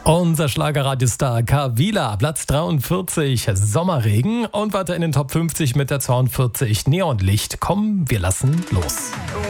Unser Schlagerradiostar Kavila, Platz 43, Sommerregen und weiter in den Top 50 mit der 42 Neonlicht. Komm, wir lassen los.